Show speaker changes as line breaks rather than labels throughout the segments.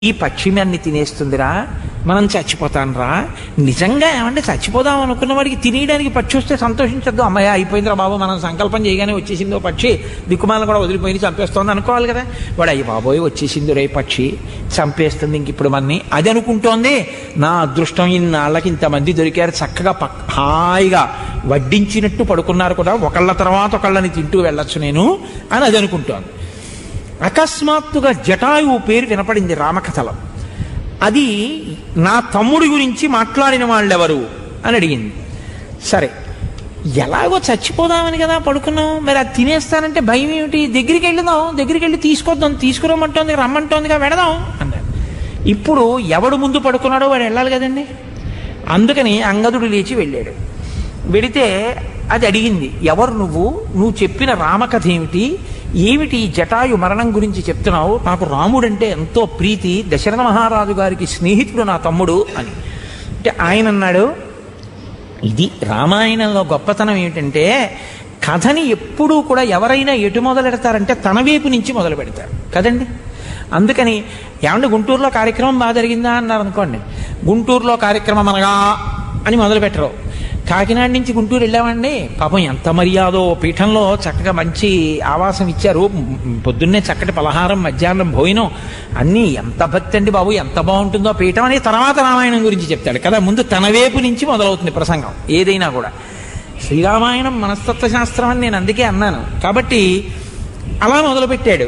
ఈ పక్షి అన్ని తినేస్తుందిరా, మనం చచ్చిపోతాంరా. నిజంగా ఏమంటే చచ్చిపోదాం అనుకున్న వాడికి తినేయడానికి పక్షి వస్తే సంతోషించద్దు. అమ్మాయి అయిపోయిందిరా బాబు, మనం సంకల్పం చేయగానే వచ్చేసిందో పక్షి, దిక్కుమాలను కూడా వదిలిపోయి చంపేస్తోంది అనుకోవాలి కదా. వాడు అయ్యి బాబోయ్ వచ్చేసింది రే పక్షి, చంపేస్తుంది ఇంక ఇప్పుడు మన్ని అది అనుకుంటోంది. నా అదృష్టం, ఇన్నాళ్ళకి ఇంతమంది దొరికారు, చక్కగా హాయిగా వడ్డించినట్టు పడుకున్నారు కూడా, ఒకళ్ళ తర్వాత ఒకళ్ళని తింటూ వెళ్ళొచ్చు నేను అని అది అనుకుంటోంది. అకస్మాత్తుగా జటాయువు పేరు వినపడింది రామకథలో. అది నా తమ్ముడి గురించి మాట్లాడిన వాళ్ళెవరు అని అడిగింది. సరే ఎలాగో చచ్చిపోదామని కదా పడుకున్నాం, మరి అది తినేస్తానంటే భయం ఏమిటి, దగ్గరికి వెళ్దాం, దగ్గరికి వెళ్ళి తీసుకొద్దాం, తీసుకురమ్మంటోంది, రమ్మంటోందిగా, వెడదాం అన్నాడు. ఇప్పుడు ఎవడు ముందు పడుకున్నాడో వాడు వెళ్ళాలి కదండి. అందుకని అంగదుడు లేచి వెళ్ళాడు. వెడితే అది అడిగింది, ఎవరు నువ్వు చెప్పిన రామకథ ఏమిటి, ఏమిటి జటాయు మరణం గురించి చెప్తున్నావు, నాకు రాముడంటే ఎంతో ప్రీతి, దశరథ మహారాజు గారికి స్నేహితుడు నా తమ్ముడు అని. అంటే ఆయన అన్నాడు, ఇది రామాయణంలో గొప్పతనం ఏమిటంటే కథని ఎప్పుడూ కూడా ఎవరైనా ఎటు మొదలెడతారంటే తన వైపు నుంచి మొదలు పెడతారు కదండి. అందుకని ఏమంటే గుంటూరులో కార్యక్రమం బాగా జరిగిందా అన్నారు అనుకోండి, గుంటూరులో కార్యక్రమం అనగా అని మొదలు పెట్టరు. కాకినాడ నుంచి గుంటూరు వెళ్ళామండి, పాపం ఎంత మర్యాదో, పీఠంలో చక్కగా మంచి ఆవాసం ఇచ్చారు, పొద్దున్నే చక్కటి పలహారం, మధ్యాహ్నం భోజనం, అన్నీ ఎంత భక్తి అండి బాబు, ఎంత బాగుంటుందో పీఠం అని తర్వాత రామాయణం గురించి చెప్తాడు కదా. ముందు తన వైపు నుంచి మొదలవుతుంది ప్రసంగం ఏదైనా కూడా. శ్రీరామాయణం మనస్తత్వశాస్త్రం అని నేను అందుకే అన్నాను. కాబట్టి అలా మొదలుపెట్టాడు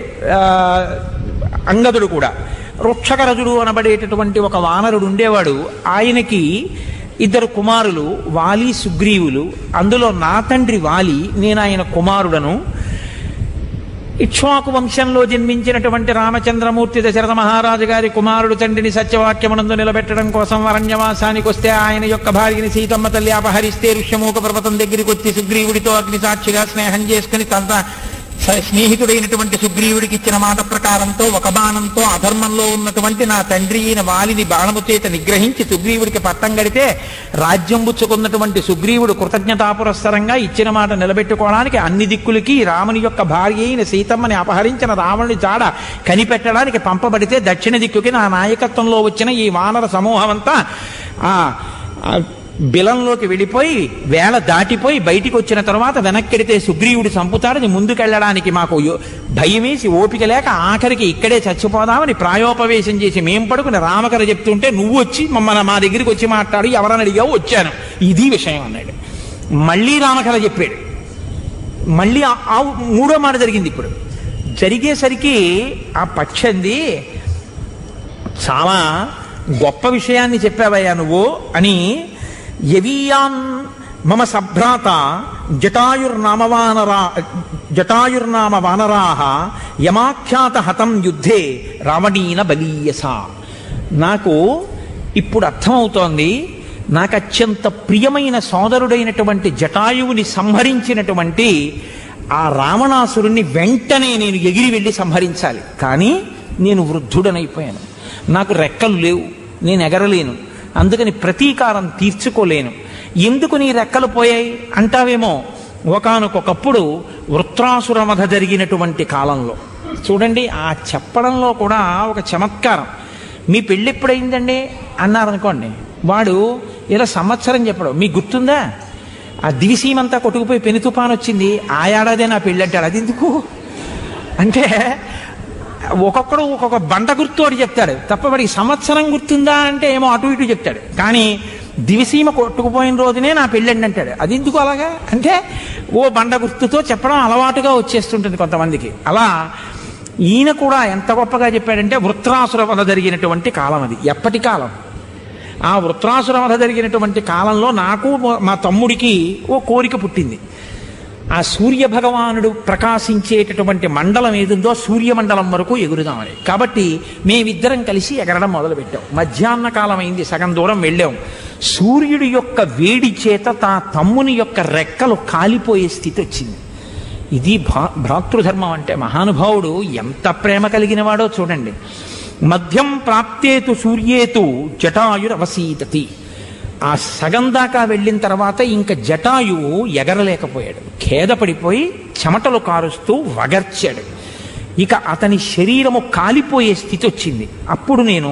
అంగదుడు కూడా. వృక్షకరజుడు అనబడేటటువంటి ఒక వానరుడు ఉండేవాడు. ఆయనకి ఇద్దరు కుమారులు, వాలి సుగ్రీవులు. అందులో నా తండ్రి వాలి, నేను ఆయన కుమారుడను. ఇక్ష్వాకు వంశంలో జన్మించినటువంటి రామచంద్రమూర్తి దశరథ మహారాజు గారి కుమారుడు తండ్రిని సత్యవాక్యమునందు నిలబెట్టడం కోసం అరణ్యవాసానికి వస్తే ఆయన యొక్క భార్యని సీతమ్మ తల్లి అపహరిస్తే ఋష్యమూక పర్వతం దగ్గరికి వచ్చి సుగ్రీవుడితో అగ్ని సాక్షిగా స్నేహం చేసుకుని తన స్నేహితుడైనటువంటి సుగ్రీవుడికి ఇచ్చిన మాట ప్రకారంతో ఒక బాణంతో అధర్మంలో ఉన్నటువంటి నా తండ్రి అయిన వాలిని బాణము చేత నిగ్రహించి సుగ్రీవుడికి పట్టం గడితే రాజ్యం పుచ్చుకున్నటువంటి సుగ్రీవుడు కృతజ్ఞతాపురస్సరంగా ఇచ్చిన మాట నిలబెట్టుకోవడానికి అన్ని దిక్కులకి రాముని యొక్క భార్య అయిన సీతమ్మని అపహరించిన రావణుడి జాడ కనిపెట్టడానికి పంపబడితే దక్షిణ దిక్కుకి నా నాయకత్వంలో వచ్చిన ఈ వానర సమూహం అంతా బిలంలోకి వెళ్ళిపోయి వేళ దాటిపోయి బయటికి వచ్చిన తర్వాత వెనక్కెడితే సుగ్రీవుడు చంపుతాడని ముందుకెళ్ళడానికి మాకు భయం వేసి ఓపిక లేక ఆఖరికి ఇక్కడే చచ్చిపోదామని ప్రాయోపవేశం చేసి మేం పడుకుని రామకథ చెప్తుంటే నువ్వు వచ్చి మమ్మల్ని మా దగ్గరికి వచ్చి మాట్లాడు, ఎవరని అడిగావు, వచ్చాను, ఇది విషయం అన్నాడు. మళ్ళీ రామకథ చెప్పాడు. మళ్ళీ మూడో మాట జరిగింది. ఇప్పుడు జరిగేసరికి ఆ పక్షంది, చాలా గొప్ప విషయాన్ని చెప్పావయ్యా నువ్వు అని. యవీయాన్ మమ సభ్రాత జటాయుర్నామ వానరాహ యమాఖ్యాత హతం యుద్ధే రావణీన బలీయస. నాకు ఇప్పుడు అర్థమవుతోంది, నాకు అత్యంత ప్రియమైన సోదరుడైనటువంటి జటాయువుని సంహరించినటువంటి ఆ రావణాసురుణ్ణి వెంటనే నేను ఎగిరి వెళ్ళి సంహరించాలి. కానీ నేను వృద్ధుడనైపోయాను, నాకు రెక్కలు లేవు, నేను ఎగరలేను, అందుకని ప్రతీకారం తీర్చుకోలేను. ఎందుకు నీ రెక్కలు పోయాయి అంటావేమో, ఒకానొకప్పుడు వృత్రాసుర వధ జరిగినటువంటి కాలంలో చూడండి, ఆ చెప్పడంలో కూడా ఒక చమత్కారం. మీ పెళ్ళి ఎప్పుడైందండి అన్నారనుకోండి, వాడు ఇలా సంవత్సరం చెప్పడం మీకు గుర్తుందా, ఆ దివిసీమంతా కొట్టుకుపోయి పెను తుఫాను వచ్చింది, ఆ ఏడాదే నా పెళ్ళి అంటాడు. అది ఎందుకు అంటే ఒక్కొక్కడు ఒక్కొక్క బండ గుర్తు అని చెప్తాడు తప్ప వాడికి సంవత్సరం గుర్తుందా అంటే ఏమో అటు ఇటు చెప్తాడు. కానీ దివిసీమ కొట్టుకుపోయిన రోజునే నా పెళ్ళండి అంటాడు. అది ఎందుకు అలాగా అంటే ఓ బండ గుర్తుతో చెప్పడం అలవాటుగా వచ్చేస్తుంటుంది కొంతమందికి. అలా ఈయన కూడా ఎంత గొప్పగా చెప్పాడంటే వృత్రాసుర వధ జరిగినటువంటి కాలం అది. ఎప్పటి కాలం? ఆ వృత్రాసుర వధ జరిగినటువంటి కాలంలో నాకు మా తమ్ముడికి ఓ కోరిక పుట్టింది. ఆ సూర్య భగవానుడు ప్రకాశించేటటువంటి మండలం ఏదుందో సూర్యమండలం వరకు ఎగురుదామని. కాబట్టి మేమిద్దరం కలిసి ఎగరడం మొదలుపెట్టాం. మధ్యాహ్న కాలం అయింది, సగం దూరం వెళ్ళాం. సూర్యుడి యొక్క వేడి చేత తా తమ్ముని యొక్క రెక్కలు కాలిపోయే స్థితి వచ్చింది. ఇది భ్రాతృధర్మం అంటే. మహానుభావుడు ఎంత ప్రేమ కలిగిన వాడో చూడండి. మధ్యం ప్రాప్తేతు సూర్యేతు జటాయురవసీదతి. ఆ సగం దాకా వెళ్ళిన తర్వాత ఇంకా జటాయువు ఎగరలేకపోయాడు. ఖేదపడిపోయి చెమటలు కారుస్తూ వగర్చాడు. ఇక అతని శరీరము కాలిపోయే స్థితి వచ్చింది. అప్పుడు నేను